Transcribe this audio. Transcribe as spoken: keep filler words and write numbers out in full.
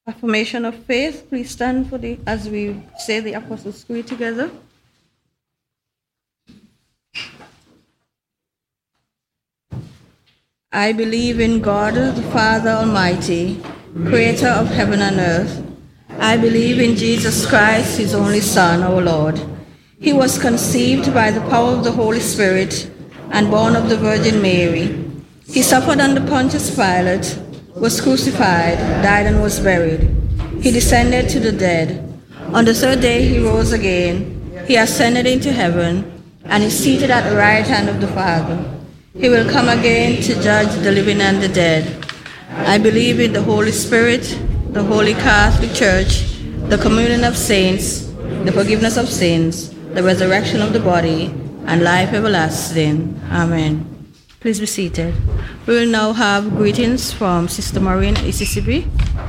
Affirmation of faith. Please stand for the as we say the Apostles' Creed together. I believe in God, the Father Almighty, creator of heaven and earth. I believe in Jesus Christ, his only Son, our Lord. He was conceived by the power of the Holy Spirit and born of the Virgin Mary. He suffered under Pontius Pilate, was crucified, died, and was buried. He descended to the dead. On the third day he rose again. He ascended into heaven and is seated at the right hand of the Father. He will come again to judge the living and the dead. I believe in the Holy Spirit, the Holy Catholic Church, the communion of saints, the forgiveness of sins, the resurrection of the body, and life everlasting. Amen. Please be seated. We will now have greetings from Sister Maureen at E C C B.